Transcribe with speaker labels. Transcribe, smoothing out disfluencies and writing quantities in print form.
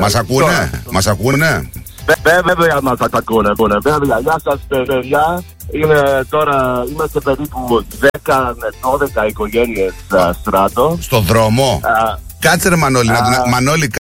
Speaker 1: Μας ακούνε.
Speaker 2: Βέβαια μας ακούνε. Βέβαια, γεια σας παιδιά. Είμαστε περίπου 10 με 12 οικογένειες Στράτο.
Speaker 1: Στο δρόμο. Κάτσε ρε Μανώλη, Μανώλη,